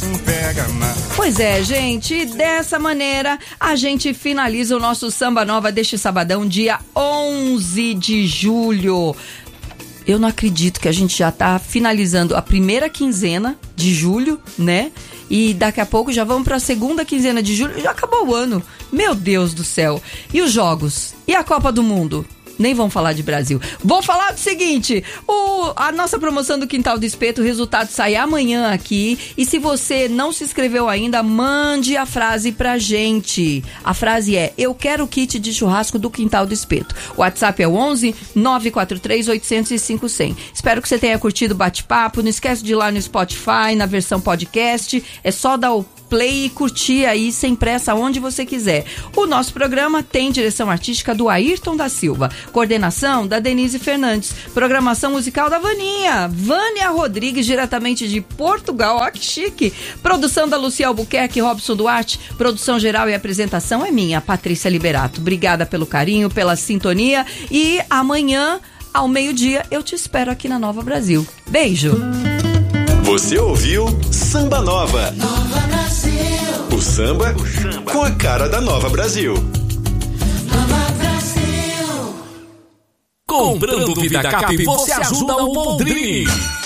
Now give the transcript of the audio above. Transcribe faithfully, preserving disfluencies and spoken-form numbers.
Pois é, gente, dessa maneira a gente finaliza o nosso Samba Nova deste sabadão, dia onze de julho. Eu não acredito que a gente já tá finalizando a primeira quinzena de julho, né? E daqui a pouco já vamos para a segunda quinzena de julho, já acabou o ano. Meu Deus do céu. E os jogos? E a Copa do Mundo? Nem vamos falar de Brasil. Vou falar do seguinte, o, a nossa promoção do Quintal do Espeto, o resultado sai amanhã aqui. E se você não se inscreveu ainda, mande a frase pra gente. A frase é: eu quero o kit de churrasco do Quintal do Espeto. O WhatsApp é o onze, nove quatro três, oito zero zero, cinco zero zero. Espero que você tenha curtido o bate-papo. Não esquece de ir lá no Spotify, na versão podcast. É só dar o play e curtir aí sem pressa onde você quiser. O nosso programa tem direção artística do Ayrton da Silva, coordenação da Denise Fernandes, programação musical da Vaninha, Vânia Rodrigues, diretamente de Portugal, ó que chique, produção da Lucia Albuquerque e Robson Duarte, produção geral e apresentação é minha, Patrícia Liberato. Obrigada pelo carinho, pela sintonia e amanhã ao meio-dia eu te espero aqui na Nova Brasil. Beijo! Você ouviu Samba Nova. Nova Brasil. O samba, o samba com a cara da Nova Brasil. Nova Brasil. Comprando Vida Cap, você ajuda o Boldrin.